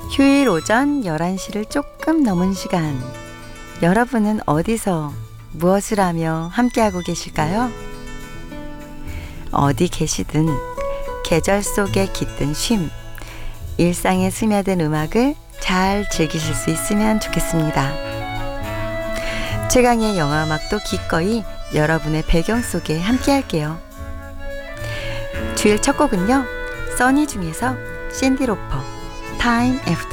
휴일 오전 11시를 조금 넘은 시간, 여러분은 어디서 무엇을 하며 함께하고 계실까요? 어디 계시든 계절 속에 깃든 쉼, 일상에 스며든 음악을 잘 즐기실 수 있으면 좋겠습니다. 최강의 영화음악도 기꺼이 여러분의 배경 속에 함께할게요. 주일 첫 곡은요, 써니 중에서 샌디 로퍼, Time After